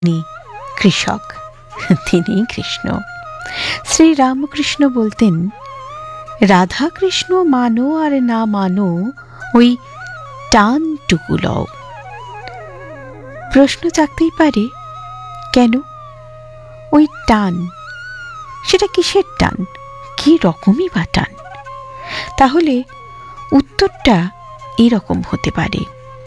তিনি কৃষক, তিনি কৃষ্ণ। শ্রীরামকৃষ্ণ বলতেন, রাধা কৃষ্ণ মানো আর না মানো, ওই টানটুকু লও। প্রশ্ন জাগতেই পারে, কেন ওই টান? সেটা কিসের টান? কি রকমই বা টান? তাহলে উত্তরটা এরকম হতে পারে।